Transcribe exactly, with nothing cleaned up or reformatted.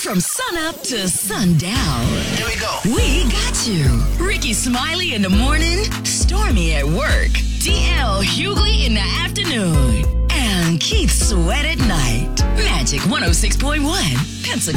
From sunup to sundown. Here we go. We got you. Ricky Smiley in the morning, Stormy at work, D L Hughley in the afternoon, and Keith Sweat at night. Magic one oh six point one, Pensacola.